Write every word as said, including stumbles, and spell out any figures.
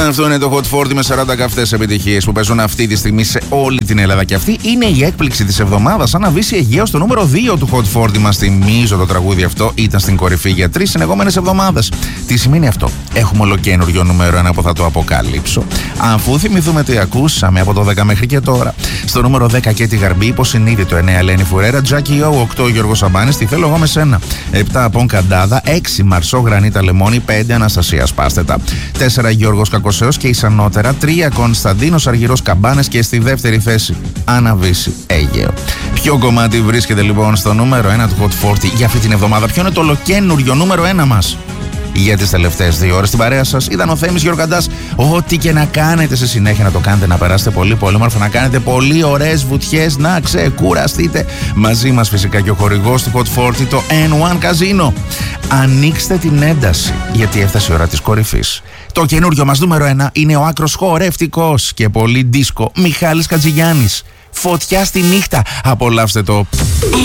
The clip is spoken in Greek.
Αυτό είναι το Hot φορτι με σαράντα καυτές επιτυχίες που παίζουν αυτή τη στιγμή σε όλη την Ελλάδα. Και αυτή είναι η έκπληξη της εβδομάδας. Αναβήσει Αιγαίο στο νούμερο δύο του Hot φορτι μας. Θυμίζω το τραγούδι αυτό ήταν στην κορυφή για τρεις συνεχόμενες εβδομάδες. Τι σημαίνει αυτό? Έχουμε ολοκένουργιο νούμερο ένα που θα το αποκαλύψω. Αφού θυμηθούμε τι ακούσαμε από το δέκα μέχρι και τώρα. Στο νούμερο δέκα και τη Γαρμπή, υποσυνείδητο εννέα Ελένη Φουρέρα, Τζάκι Ο, οκτώ Γιώργος Σαμπάνης, Τι θέλω εγώ με σένα, επτά Απόν Καντάδα, έξι Μαρσό Γρανίτα Λεμόνι, πέντε Αναστασία Σπάστετα, τέσσερα Γιώργος Κακοσέος και Ισανότερα, τρία Κωνσταντίνος Αργυρός Καμπάνες και στη δεύτερη θέση Αναβήσει Αιγαίο. Ποιο κομμάτι βρίσκεται λοιπόν στο νούμερο ένα του Hot φορτι για αυτή την εβδομάδα? Ποιο είναι το ολοκένουργιο νούμερο ένα μας? Για τις τελευταίες δύο ώρες στην παρέα σας ήταν ο Θέμης Γιοργαντάς. Ό,τι και να κάνετε σε συνέχεια να το κάνετε, να περάσετε πολύ πολύ όμορφα, να κάνετε πολύ ωραίες βουτιές, να ξεκουραστείτε. Μαζί μας φυσικά και ο χορηγός του Hot φορτι, το N one Casino. Ανοίξτε την ένταση, γιατί έφτασε η ώρα της κορυφής. Το καινούριο μας νούμερο ένα είναι ο άκρος χορευτικός και πολύ δίσκο Μιχάλης Κατζηγιάννης. Φωτιά στη νύχτα. Απολαύστε το.